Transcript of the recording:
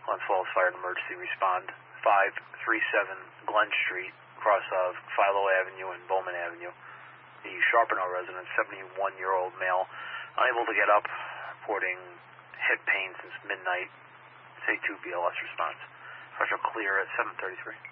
Glens Falls Fire and Emergency respond. 537 Glen Street, cross of Philo Avenue and Bowman Avenue. The Sharpenow resident, 71-year-old male, unable to get up, reporting head pain since midnight. Say 2 BLS response. Pressure clear at 7:33.